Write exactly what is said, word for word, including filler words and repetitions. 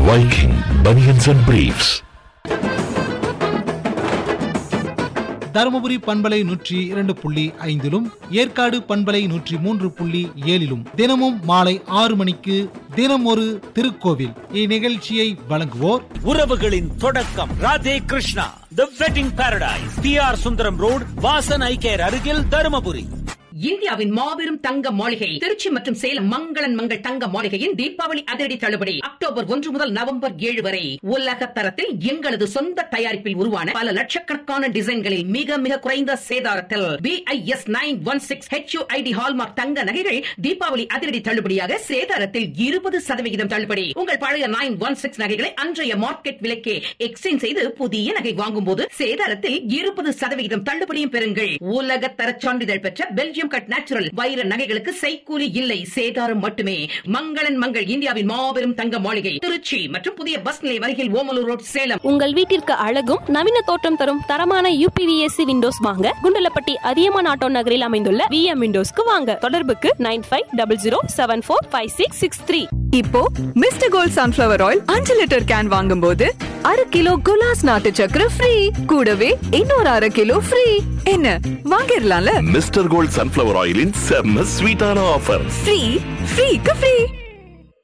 Viking Bunions and Briefs. Dharmapuri பண்பலை நூற்றி இரண்டு புள்ளி ஐந்திலும் ஏற்காடு பண்பலை நூற்றி மூன்று புள்ளி ஏழிலும் தினமும் மாலை ஆறு மணிக்கு தினம் ஒரு திருக்கோவில் இந்நிகழ்ச்சியை வழங்குவோர் உறவுகளின் தொடக்கம் ராதே கிருஷ்ணா தி wedding Paradise, B R Sundaram road, Vasan ஐ கேர் அருகில், தருமபுரி. இந்தியாவின் மாபெரும் தங்க மாளிகை திருச்சி மற்றும் சேலம் மங்களன் மங்கள் தங்க மாளிகையின் தீபாவளி அதிரடி தள்ளுபடி அக்டோபர் ஒன்று முதல் நவம்பர் ஏழு வரை. உலக தரத்தில் எங்களது சொந்த தயாரிப்பில் உருவான பல லட்சக்கணக்கான டிசைன்களில் மிக மிக குறைந்த சேதாரத்தில் B I S nine one six H you I D hallmark தங்க நகைகள் தீபாவளி அதிரடி தள்ளுபடியாக சேதாரத்தில் இருபது சதவிகிதம் தள்ளுபடி. உங்கள் பழைய நைன் ஒன் சிக்ஸ் நகைகளை அன்றைய மார்க்கெட் விலைக்கே எக்ஸ்சேஞ்ச் செய்து புதிய நகை வாங்கும் போது சேதாரத்தில் இருபது சதவிகிதம் தள்ளுபடியும் பெறுங்கள். உலக தர சான்றிதழ் பெற்ற பெல்ஜியம் கட் நேச்சுரல் வைர நகைகளுக்கு செய்கூலி இல்லை, சேதாரம் மட்டுமே. மங்களன் மங்கள் இந்தியாவின் மாபெரும் தங்க மாளிகை திருச்சி மற்றும் புதிய பஸ் நிலையம் அருகில் ஓமலூர் ரோட், சேலம். உங்கள் வீட்டிற்கு அழகும் நவீன தோற்றம் தரும் தரமான you P V S C Windows வாங்க குண்டலப்பட்டி அதியமான் ஆட்டோ நகரில் அமைந்துள்ள வி எம் விண்டோஸ்க்கு வாங்க. தொடர்புக்கு nine five double zero seven four five six six three. இப்போ மிஸ்டர் கோல்ட் சன்ஃபிளவர் ஆயில் அஞ்சு லிட்டர் கேன் வாங்கும் போது அரை கிலோ குலாஸ் நாட்டு சக்கரை ஃப்ரீ, கூடவே இன்னொரு அரை கிலோ ஃப்ரீ. என்ன வாங்கிடலாம்ல? மிஸ்டர் கோல்ட் சன்ஃபிளவர் ஆயிலின் செம்ம ஸ்வீட்டான ஆஃபர். Free ஃப்ரீக்கு free.